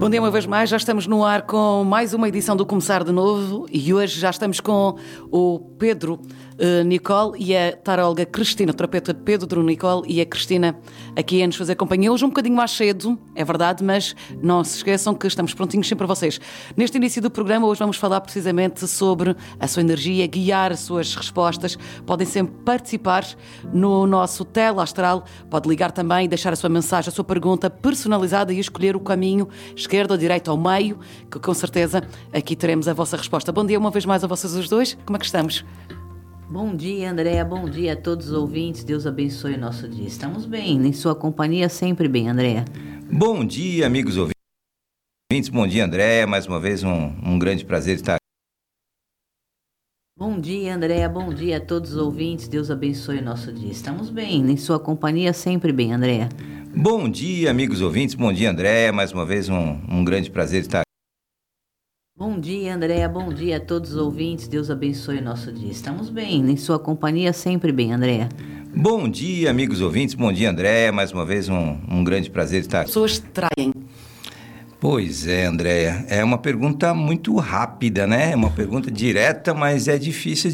Bom dia uma vez mais, já estamos no ar com mais uma edição do Começar de Novo e hoje já estamos com o Pedro Nicole e a taróloga Cristina, terapeuta Pedro Nicole e a Cristina aqui a nos fazer companhia. Hoje um bocadinho mais cedo, é verdade, mas não se esqueçam que estamos prontinhos sempre para vocês. Neste início do programa hoje vamos falar precisamente sobre a sua energia, guiar as suas respostas. Podem sempre participar no nosso teleastral, pode ligar também e deixar a sua mensagem, a sua pergunta personalizada e escolher o caminho esquerda ou direita ou meio, que com certeza aqui teremos a vossa resposta. Bom dia uma vez mais a vocês os dois, como é que estamos? Bom dia, Andréa, bom dia a todos os ouvintes, Deus abençoe o nosso dia. Estamos bem, em sua companhia sempre bem, Andréa. Bom dia, amigos ouvintes, bom dia, Andréa, mais uma vez um grande prazer estar aqui. Bom dia, Andréa, bom dia a todos os ouvintes, Deus abençoe o nosso dia. Estamos bem, em sua companhia sempre bem, Andréa. Bom dia, amigos ouvintes, bom dia, Andréa, mais uma vez um grande prazer estar aqui. Bom dia, Andréa, bom dia a todos os ouvintes, Deus abençoe o nosso dia. Estamos bem, em sua companhia sempre bem, Andréa. Bom dia, amigos ouvintes, bom dia, Andréa, mais uma vez um grande prazer estar aqui. As pessoas traem. Pois é, Andréa, é uma pergunta muito rápida, né? É uma pergunta direta, mas é difícil de...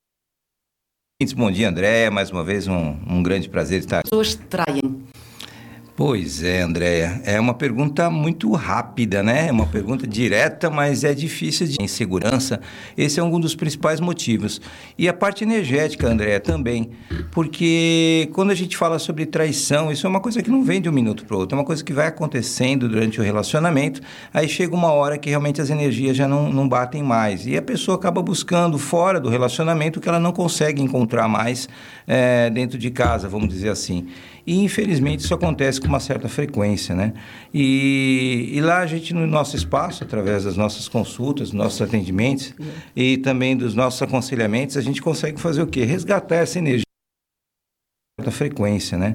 Bom dia, Andréa, mais uma vez um grande prazer estar aqui. As pessoas traem. Pois é, Andréa, é uma pergunta muito rápida, né? É uma pergunta direta, mas é difícil de... Insegurança, esse é um dos principais motivos. E a parte energética, Andréa, também, porque quando a gente fala sobre traição, isso é uma coisa que não vem de um minuto para o outro, é uma coisa que vai acontecendo durante o relacionamento, aí chega uma hora que realmente as energias já não batem mais, e a pessoa acaba buscando fora do relacionamento o que ela não consegue encontrar mais dentro de casa, vamos dizer assim. E, infelizmente, isso acontece com uma certa frequência, né? E lá a gente, no nosso espaço, através das nossas consultas, dos nossos atendimentos e também dos nossos aconselhamentos, a gente consegue fazer o quê? Resgatar essa energia da frequência, né?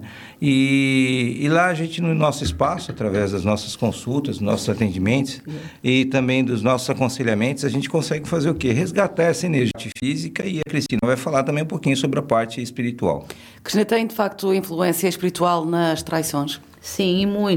E lá a gente, no nosso espaço, através das nossas consultas, dos nossos atendimentos e também dos nossos aconselhamentos, a gente consegue fazer o quê? Resgatar essa energia física, e a Cristina vai falar também um pouquinho sobre a parte espiritual. Cristina, tem de facto influência espiritual nas traições? Sim, e muito.